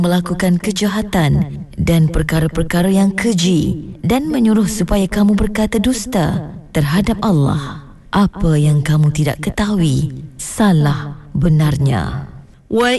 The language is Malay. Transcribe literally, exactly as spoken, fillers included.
melakukan kejahatan dan perkara-perkara yang keji dan menyuruh supaya kamu berkata dusta terhadap Allah. Apa yang kamu tidak ketahui salah benarnya. Wa